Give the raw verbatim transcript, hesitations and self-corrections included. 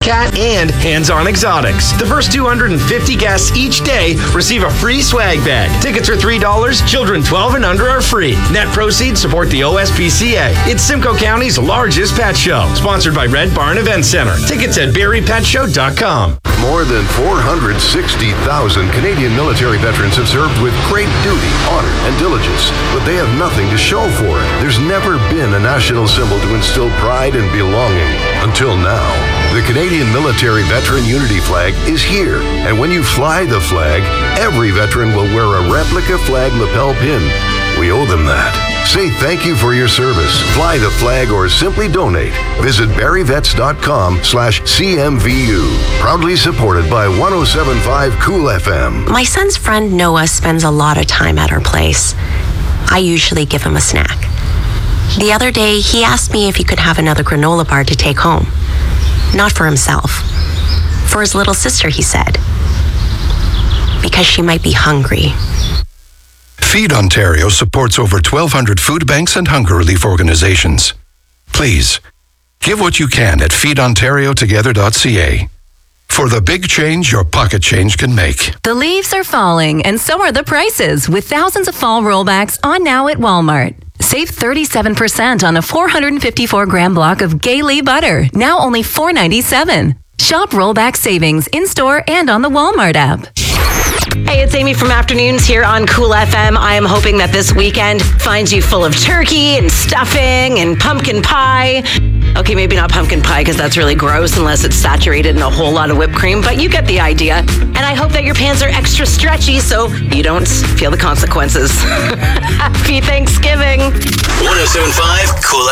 Cat and Hands On Exotics. The first two hundred fifty guests each day receive a free swag bag. Tickets are three dollars. Children twelve and under are free. Net proceeds support the O S P C A. It's Simcoe County's largest pet show. Sponsored by Red Barn Event Center. Tickets at berry pet show dot com. More than four hundred sixty thousand Canadian military veterans have served with great duty, honor, and diligence, but they have nothing to show for it. There's never been a national symbol to instill pride and belonging. Until now. The Canadian Military Veteran Unity Flag is here, and when you fly the flag, every veteran will wear a replica flag lapel pin. We owe them that. Say thank you for your service. Fly the flag or simply donate. Visit berryvets.com slash CMVU. Proudly supported by one oh seven point five Cool F M. My son's friend Noah spends a lot of time at our place. I usually give him a snack. The other day, he asked me if he could have another granola bar to take home. Not for himself. For his little sister, he said. Because she might be hungry. Feed Ontario supports over twelve hundred food banks and hunger relief organizations. Please, give what you can at feed ontario together dot c a. For the big change your pocket change can make. The leaves are falling, and so are the prices, with thousands of fall rollbacks on now at Walmart. Save thirty-seven percent on a four hundred fifty-four gram block of Gailey butter, now only four ninety-seven. Shop rollback savings in-store and on the Walmart app. Hey, it's Amy from Afternoons here on Cool F M. I am hoping that this weekend finds you full of turkey and stuffing and pumpkin pie. Okay, maybe not pumpkin pie because that's really gross unless it's saturated in a whole lot of whipped cream, but you get the idea. And I hope that your pants are extra stretchy so you don't feel the consequences. Happy Thanksgiving. one oh seven point five Cool